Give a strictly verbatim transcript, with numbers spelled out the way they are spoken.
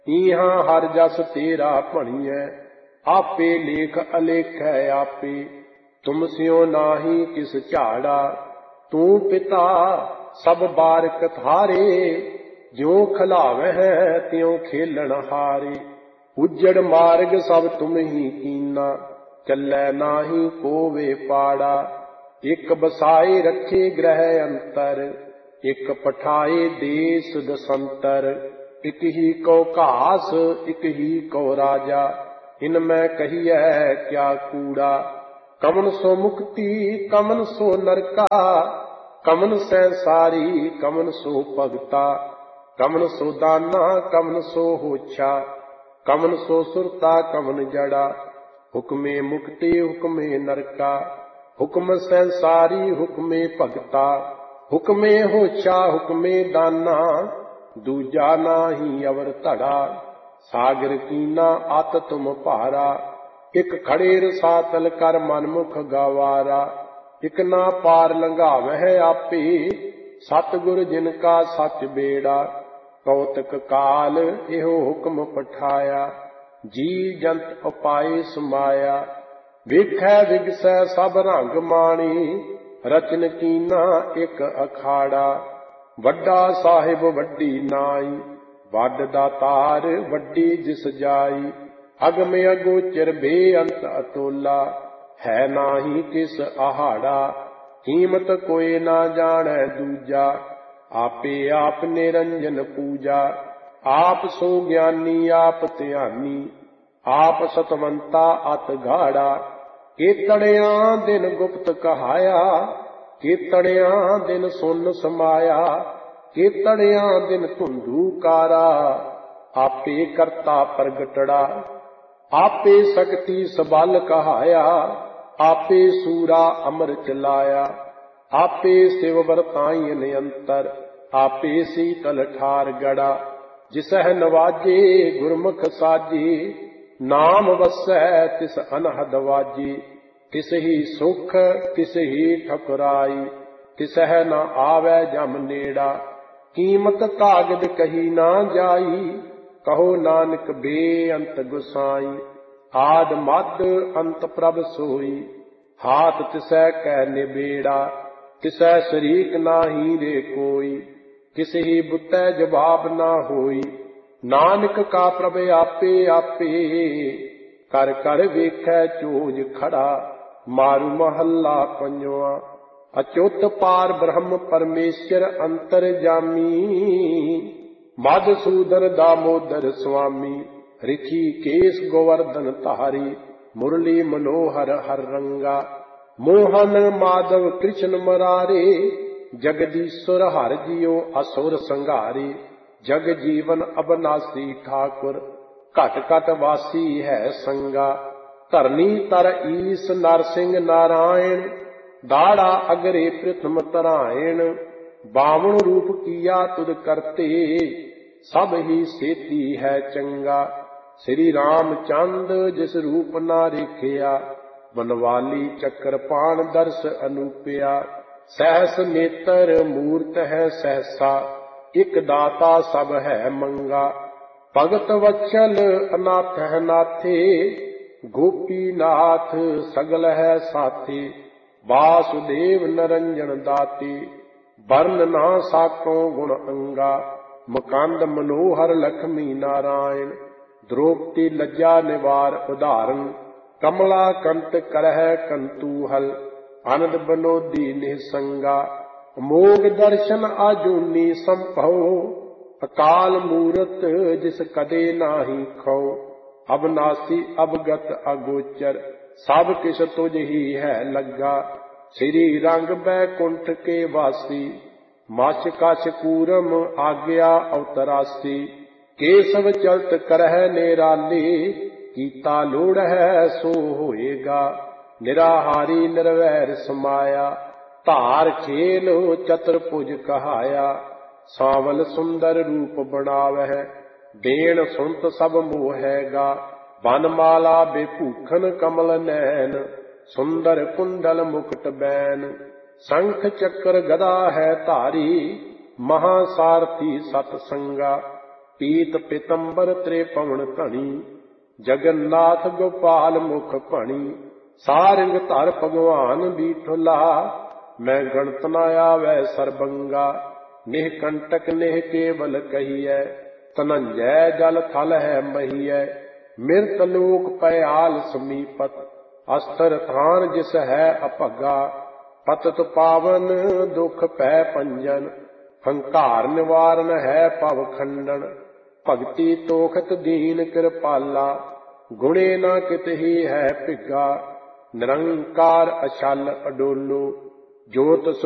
इहाँ हर जस तेरा भणियै, आपे लेख अलेखै आपे। तुम स्यों नाही किस झाड़ा, तू पिता सब बारक थारे। ज्यों खिलावै त्यों खेलन हारे। उजड़ मार्ग सब तुम ही कीना, चलै नाही कोवे पाड़ा। एक बसाए रखे ग्रह अंतर, एक पठाए देश दसंतर। एक ही को घास एक ही को राजा, इनमें कहिए क्या कूड़ा। कमन सो मुक्ति कमन सो नरका, कमन संसारी कमन सो भगता। कमन सो दाना कमन सो होछा, कमन सो सुरता कमन जड़ा। हुक्मे मुक्ति हुक्मे नरका, हुक्म संसारी हुक्मे भगता। हुक्मे होछा हुक्मे दाना, दूजा नाही अवर धड़ा। सागर कीना अत तुम भारा, एक खड़े रसातल कर मनमुख गवारा। एक ना पार लंघावै आपे, सतगुर जिनका सच बेड़ा। कौतक काल एहो हुक्म पठाया, जी जंत उपाय समाया। वेखै विगसै सब रंग माणी, रचन कीना एक अखाड़ा। वड्डा साहिब वड्डी नाई, वड दातार वड्डी जिस जाई। अगम अगोचर बेअंत अतोला, है नाही किस आहाड़ा। कीमत कोई ना जानै दूजा, आपे आप निरंजन पूजा। आप सो ज्ञानी आप ध्यानी, आप सतवंता अत गाड़ा। केतड़ियां दिन गुप्त कहाया, केतड़ियां दिन सुन समाया। केतड़ियां दिन धुंधू कारा, आपे करता प्रगटड़ा। आपे शक्ति सबल कहाया, आपे सूरा अमर चलाया। आपे शिव वरताइन अंतर, आपे शीतल ठार गड़ा। जिसह नवाजे गुरमुख साजे, नाम वसै तिस अनहद वाजे। तिस ही सुख तिस ही ठकुराई, तिसह न आवै जम नेड़ा। कीमत कागद कही ना जाई, कहो नानक बेअंत गुसाई। आद मद अंत प्रभ सोई, हाथ तिसै कै निबेड़ा। तिसै शरीक नाही रे कोई, किस ही बुतै जवाब ना होई। नानक का प्रभ आपे आपे, कर कर वेखै चोज खड़ा। मारू महला पंजवा। अच्युत पार ब्रह्म परमेश्वर अंतरजामी, मधुसूदन दामोदर स्वामी। ऋषिकेश गोवर्धन धारी, मुरली मनोहर हर रंगा। मोहन माधव कृष्ण मरारे, जगदीश्वर हर जियो असुर संघारे। जग जीवन अबनासी ठाकुर, घट घट वासी है संगा। धरनी तर ईस नरसिंह नारायण, दाड़ा अगरे प्रथम तरायण। बावन रूप किया तुद करते, सब ही सेती है चंगा। श्री राम चंद जिस रूप ना रेखिया, बनवाली चक्रपाण दर्श अनूपया। सहस नेत्र मूर्त है सहसा, एक दाता सब है मंगा। भगत वत्सल अनाथ है नाथे, गोपीनाथ सगल है साथे। वासुदेव नरंजन दाते, वर्ण ना साको गुण अंगा। मुकंद मनोहर लक्ष्मी नारायण, द्रौपदी लज्जा निवार उदाहरण। कमला कंत करह कंतूहल, आनंद बनोदी निसंगा। मोग दर्शन आजूनी संभव, अकाल मूरत जिस कदे नाही खो। अबनासी अवगत अगोचर, सब किस तुझ ही है लगा। श्री रंग बैकुंठ के वासी, मछ कछ कूरम आज्ञा अवतरासी। केशव चलत करह निराले, कीता लोड़ है सो होएगा। निराहारी निर्वैर समाया, धार खेल चतुर्भुज कहाया। सांवल सुंदर रूप बनावह, देन सुनत सब मोहेगा। बनमाला बेभूखन कमल नैन, सुंदर कुंडल मुकुट बैन। शंख चक्र गदा है धारी, महासारथी सतसंगा। ਪੀਤ ਪਿਤੰਬਰ ਤ੍ਰੇ ਪਵਨ ਧਣੀ, ਜਗਨਨਾਥ ਗੋਪਾਲ ਮੁਖ ਭਣੀ। ਸਾਰਿੰਗ ਧਰ ਭਗਵਾਨ ਬੀਠੁਲਾ, ਮੈਂ ਗਣਤ ਨ ਆਵੈ ਸਰਬੰਗਾ। ਨਿਹ ਕੰਟਕ ਨਿਹ ਕੇਵਲ ਕਹੀਐ, ਧਨੰਜੈ ਜਲ ਥਲ ਹੈ ਮਹੀਐ। ਮਿਰਤ ਲੋਕ ਪਇਆਲ ਸਮੀਪਤ, ਅਸਥਰ ਥਾਨ ਜਿਸ ਹੈ ਅਭਗਾ। ਪਤਿਤ ਪਾਵਨ ਦੁਖ ਭੈ ਭੰਜਨ, ਹੰਕਾਰ ਨਿਵਾਰਨ ਹੈ ਭਵ ਖੰਡਨ। ਭਗਤੀ ਤੋਖਤ ਦੀਨ ਕਿਰਪਾਲਾ, ਗੁਣੇ ਨਾ ਕਿਤਹੀ ਹੈ ਭਿਗਾ। ਨਿਰੰਕਾਰ ਅਛਲ ਅਡੋਲੋ, ਜੋਤ